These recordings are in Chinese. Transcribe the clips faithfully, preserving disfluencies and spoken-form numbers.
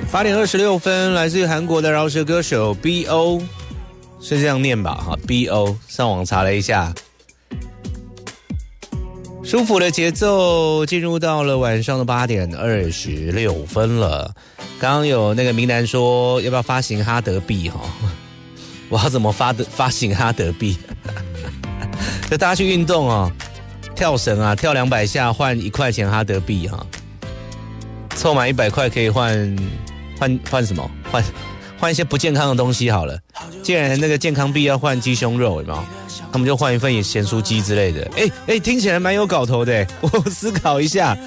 八点二十六分，来自于韩国的饶舌歌手 B O， 是这样念吧？哈 ，B O， 上网查了一下，舒服的节奏进入到了晚上的八点二十六分了。刚刚有那个明男说要不要发行哈德币哈？我要怎么发的发行哈德币？就大家去运动哦，跳绳啊，跳两百下换一块钱哈德币哈，凑满一百块可以换。换换什么？换换一些不健康的东西好了。既然那个健康币要换鸡胸肉，有没有？他们就换一份咸酥鸡之类的。哎哎，听起来蛮有搞头的，我思考一下。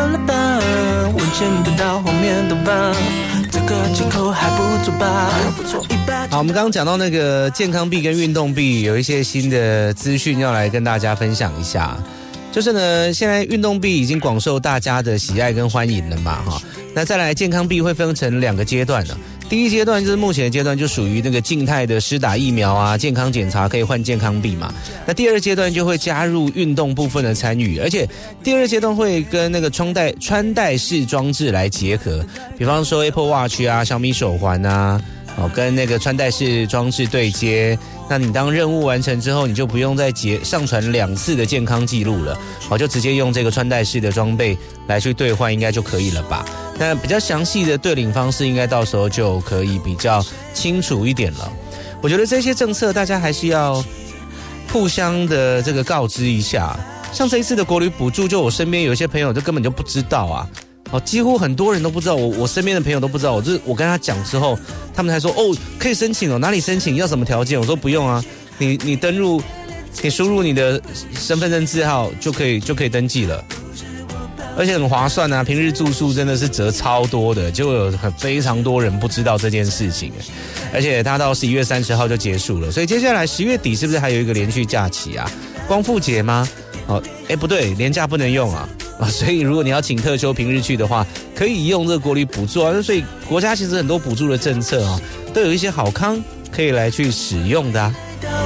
好，我们刚刚讲到那个健康币跟运动币，有一些新的资讯要来跟大家分享一下。就是呢，现在运动币已经广受大家的喜爱跟欢迎了嘛，哈。那再来健康币会分成两个阶段呢。第一阶段就是目前的阶段，就属于那个静态的施打疫苗啊，健康检查可以换健康币嘛。那第二阶段就会加入运动部分的参与，而且第二阶段会跟那个穿戴穿戴式装置来结合，比方说 Apple Watch 啊、小米手环啊。哦，跟那个穿戴式装置对接，那你当任务完成之后，你就不用再结上传两次的健康记录了，哦，就直接用这个穿戴式的装备来去兑换，应该就可以了吧？那比较详细的对领方式，应该到时候就可以比较清楚一点了。我觉得这些政策大家还是要互相的这个告知一下，像这一次的国旅补助，就我身边有一些朋友就根本就不知道啊。哦，几乎很多人都不知道，我我身边的朋友都不知道，我就是我跟他讲之后，他们才说哦，可以申请哦，哪里申请，要什么条件？我说不用啊，你你登入，你输入你的身份证字号就可以就可以登记了，而且很划算啊，平日住宿真的是折超多的，就有很非常多人不知道这件事情，而且它到十一月三十号就结束了，所以接下来十月底是不是还有一个连续假期啊？光复节吗？哦，哎不对，连假不能用啊。啊，所以如果你要请特休平日去的话，可以用这个国旅补助啊。所以国家其实很多补助的政策啊，都有一些好康可以来去使用的啊。